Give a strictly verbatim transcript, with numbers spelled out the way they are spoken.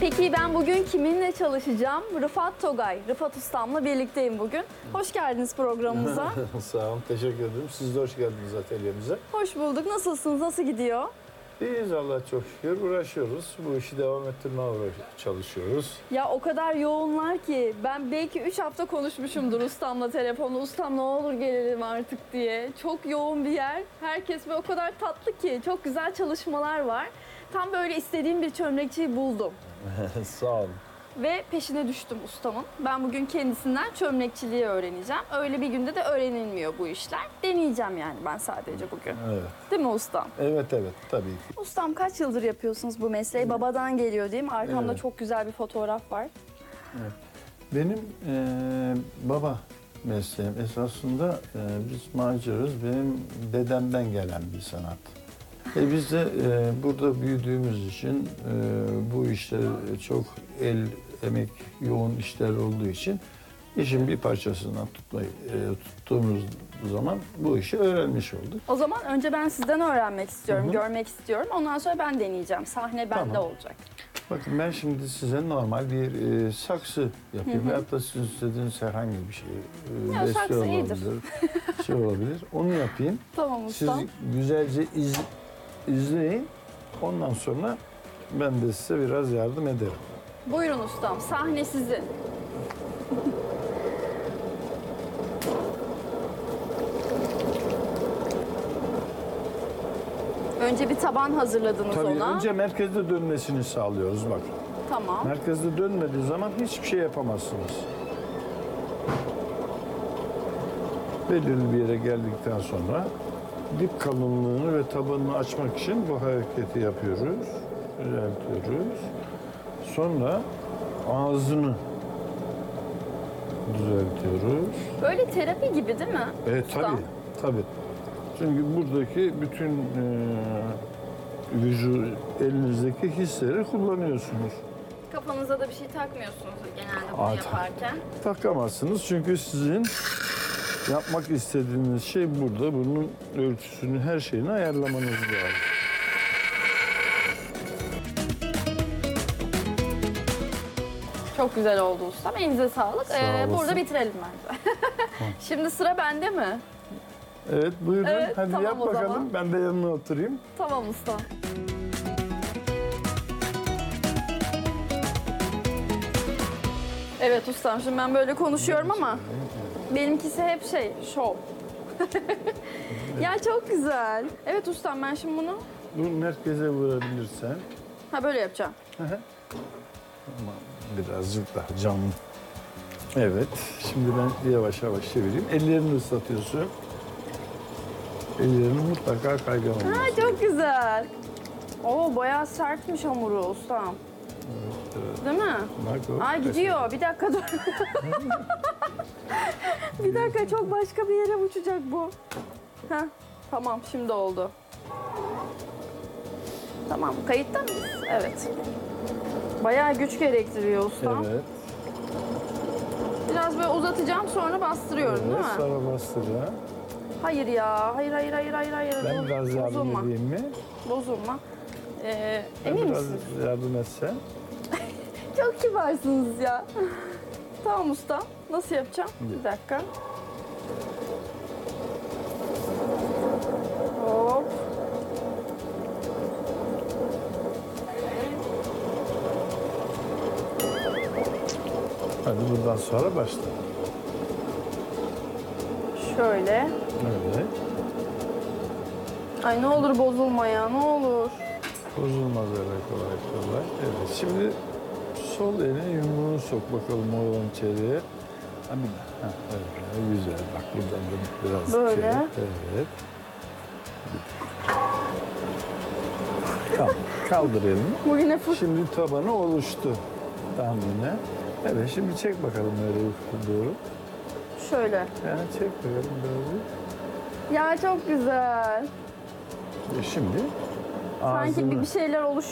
Peki ben bugün kiminle çalışacağım? Rıfat Togay, Rıfat Ustam'la birlikteyim bugün. Hoş geldiniz programımıza. Sağ olun, teşekkür ederim. Siz de hoş geldiniz atölyemize. Hoş bulduk. Nasılsınız? Nasıl gidiyor? İyiyiz Allah'a çok şükür. Uğraşıyoruz. Bu işi devam ettirmeye uğraş- çalışıyoruz. Ya o kadar yoğunlar ki ben belki üç hafta konuşmuşumdur ustamla telefonda. Ustam ne olur gelelim artık diye. Çok yoğun bir yer. Herkes ve o kadar tatlı ki. Çok güzel çalışmalar var. Tam böyle istediğim bir çömlekçiyi buldum. Sağ olun. Ve peşine düştüm ustamın. Ben bugün kendisinden çömlekçiliği öğreneceğim. Öyle bir günde de öğrenilmiyor bu işler. Deneyeceğim yani ben sadece bugün. Evet. Değil mi ustam? Evet, evet. Tabii ki. Ustam kaç yıldır yapıyorsunuz bu mesleği? Babadan geliyor değil mi? Arkamda Evet. çok güzel bir fotoğraf var. Benim eee, baba mesleğim esasında eee, biz maceruz. Benim dedemden gelen bir sanat. E biz de eee, burada büyüdüğümüz için eee, bu işler çok el, emek, yoğun işler olduğu için işin bir parçasından tutmayı, eee, tuttuğumuz zaman bu işi öğrenmiş olduk. O zaman önce ben sizden öğrenmek istiyorum, Hı hı. görmek istiyorum. Ondan sonra ben deneyeceğim. Sahne bende Tamam. olacak. Bakın ben şimdi size normal bir eee, saksı yapayım. Hı hı. Veyahut da sizin istediğiniz herhangi bir şey. eee, Ya, beste saksı iyidir. olabilir, şey olabilir. Onu yapayım. Tamam Siz ustam. güzelce iz, izleyin. Ondan sonra ben de size biraz yardım ederim. Buyurun ustam, sahne sizin. Önce bir taban hazırladınız Tabii ona. önce merkezde dönmesini sağlıyoruz bak. Tamam. Merkezde dönmediği zaman hiçbir şey yapamazsınız. Belirli bir yere geldikten sonra dip kalınlığını ve tabanını açmak için bu hareketi yapıyoruz. Düzeltiyoruz. Sonra ağzını düzeltiyoruz. Böyle terapi gibi değil mi? Evet ustam? tabii, tabii. Çünkü buradaki bütün e, vücut, elinizdeki hisleri kullanıyorsunuz. Kafanıza da bir şey takmıyorsunuz genelde bunu Aa, yaparken. Takamazsınız çünkü sizin yapmak istediğiniz şey burada. Bunun ölçüsünü, her şeyini ayarlamanız lazım. Çok güzel oldu ustam. Elinize sağlık. Sağ Ee, olasın. burada bitirelim bence. Şimdi sıra bende mi? Evet buyurun. Evet, Hadi tamam yap o bakalım. zaman. Ben de yanına oturayım. Tamam ustam. Evet ustam, şimdi ben böyle konuşuyorum ama benimkisi hep şey, şov. Ya çok güzel. Evet ustam, ben şimdi bunu Bu merkeze vurabilirsen. ha böyle yapacağım. Ama birazcık daha canlı. Evet. Şimdi ben yavaş yavaş çevireyim. Ellerini ıslatıyorsun. Ellerini mutlaka kaygamalı. Ha çok güzel. Oo bayağı sertmiş hamuru ustam. Değil mi? Bak o. Ay gidiyor. Bir dakika dur. Bir dakika, çok başka bir yere uçacak bu. Heh, tamam şimdi oldu. Tamam, kayıtta mıyız? Evet. Bayağı güç gerektiriyor ustam. Evet. Biraz böyle uzatacağım, sonra bastırıyorum değil Evet. mi? Sonra bastır ya. Hayır ya. Hayır hayır hayır hayır hayır. Ben Boz- biraz yardım Bozulma. edeyim mi? Bozulma. Ee, Ben emin biraz misiniz? yardım etsen. Çok kibarsınız ya. Tamam usta. Nasıl yapacağım? Bir dakika. Hop. Hadi buradan sonra başla. Şöyle. Evet. Ay ne olur bozulma ya, ne olur. Bozulmaz öyle kolay kolay. Evet. Şimdi sol eline yumruğunu sok bakalım oradan içeriye. Ha, bir daha. Ha, evet. Güzel. Bak buradan da biraz Böyle. içeri. Evet. Kaldır, kaldır elini. Bu yine fır... Şimdi tabanı oluştu tahminen. Evet şimdi çek bakalım öyle yukarı doğru. Şöyle. Yani çek bakalım doğru. Ya çok güzel. E şimdi Sanki ağzını... bir bir şeyler oluş